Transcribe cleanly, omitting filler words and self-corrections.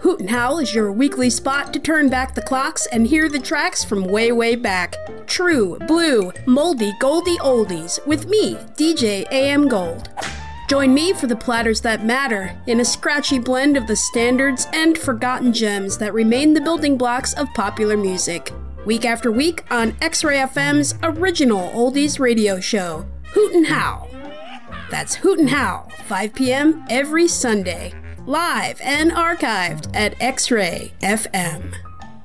Hoot and Howl is your weekly spot to turn back the clocks and hear the tracks from way, way back. True, blue, moldy, goldy oldies with me, DJ AM Gold. Join me for the platters that matter in a scratchy blend of the standards and forgotten gems that remain the building blocks of popular music. Week after week on X-Ray FM's original oldies radio show, Hoot and Howl. That's Hoot and Howl, 5 p.m. every Sunday. Live and archived at X-Ray FM.